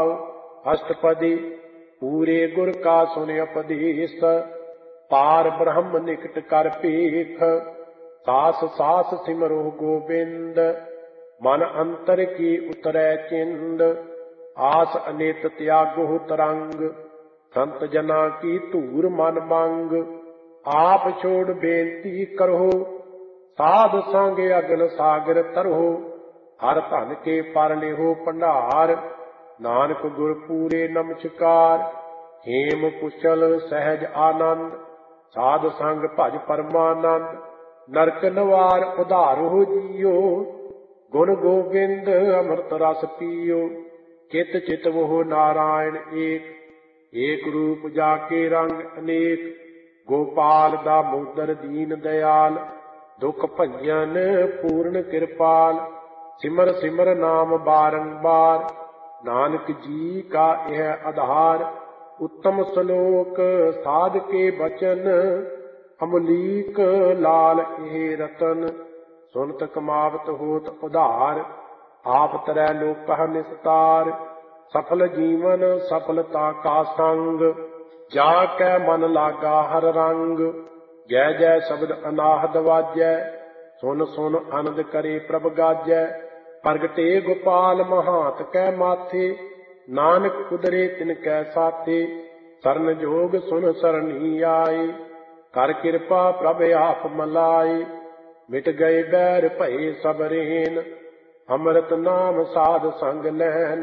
रहाव। अष्टपदी पूरे गुर का सुन उपदेश, पार ब्रह्म निकट कर पेख। सास सास सिमरो गोबिंद, मन अंतर की उतरै चिंद। आस अनित त्यागो तरंग, संत जना की धूर मन मंग। आप छोड़ बेनती करो, साध संग अगन सागर तरहो। हर धन के पर लेहो भंडार, नानक गुर पूरे नमस्कार। हेम कुशल सहज आनंद, साध संग भज परमानंद। नरक नवार उधारो जियो, गुण गोबिंद अमृत रस पियो। चित चित वो नारायण एक, एक रूप जाके रंग अनेक। गोपाल दामोदर दीन दयाल, दुख भंजन पूर्ण कृपाल। सिमर सिमर नाम बारंबार, नानक जी का यह आधार। उत्तम श्लोक साध के बचन, अमलीक लाल ये रतन। सुनत कमावत होत उधार, आप तरह लोक निस्तार। सफल जीवन सफलता का संग, जाकै मन लागा हर रंग। जय जय शब्द अनाहद वाजै, सुन सुन आनंद करे प्रभ गाजै। प्रगटे गोपाल महात कै माथे, नानक उदरे तिनकै साथे। सरन जोग सुन सरनी आए, कर कृपा प्रभ आप मलाए। मिट गए बैर भये सब रेन, अमृत नाम साध संग लैन।